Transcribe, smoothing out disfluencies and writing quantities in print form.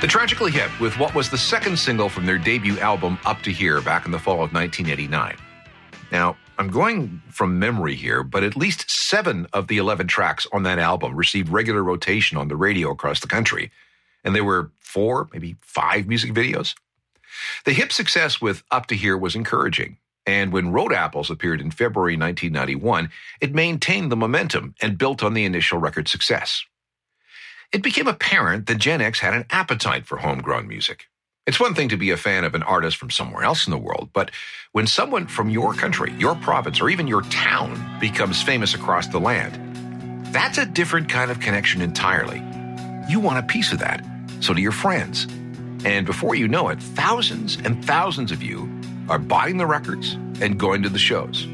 The Tragically Hip with what was the second single from their debut album, Up to Here, back in the fall of 1989. Now, I'm going from memory here, but at least 7 of the 11 tracks on that album received regular rotation on the radio across the country. And there were 4, maybe 5 music videos. The Hip success with Up to Here was encouraging. And when Road Apples appeared in February 1991, it maintained the momentum and built on the initial record success. It became apparent that Gen X had an appetite for homegrown music. It's one thing to be a fan of an artist from somewhere else in the world, but when someone from your country, your province, or even your town becomes famous across the land, that's a different kind of connection entirely. You want a piece of that. So do your friends. And before you know it, thousands and thousands of you are buying the records and going to the shows.